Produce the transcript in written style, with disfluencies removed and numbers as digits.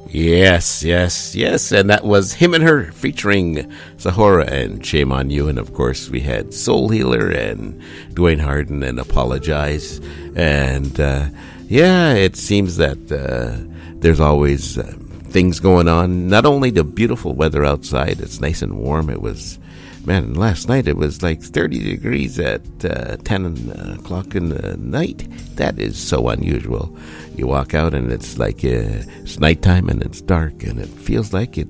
Yes, yes, yes. And that was Him and Her featuring Sahora and Shame on You. And of course, we had Soul Healer and Dwayne Harden and Apologize. And yeah, it seems that there's always things going on. Not only the beautiful weather outside, it's nice and warm. It was, man, last night it was like 30 degrees at 10 o'clock in the night. That is so unusual. You walk out and it's like it's nighttime and it's dark and it feels like it